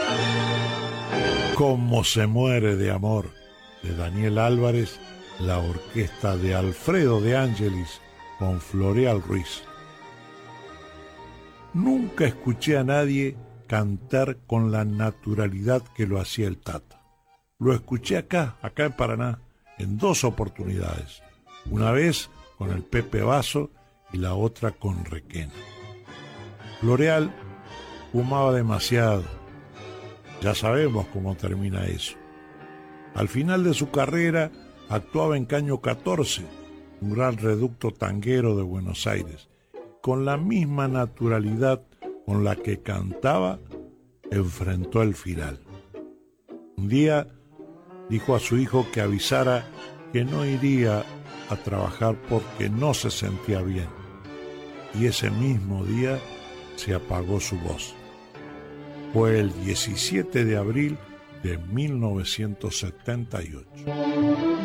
Cómo se muere de amor, de Daniel Álvarez, la orquesta de Alfredo de Ángelis con Floreal Ruiz. Nunca escuché a nadie cantar con la naturalidad que lo hacía el Tata. Lo escuché acá en Paraná, en 2 oportunidades. Una vez con el Pepe Basso y la otra con Requena. Floreal fumaba demasiado. Ya sabemos cómo termina eso. Al final de su carrera actuaba en Caño 14, un gran reducto tanguero de Buenos Aires. Con la misma naturalidad con la que cantaba, enfrentó el final. Un día dijo a su hijo que avisara que no iría a trabajar porque no se sentía bien. Y ese mismo día se apagó su voz. Fue el 17 de abril de 1978.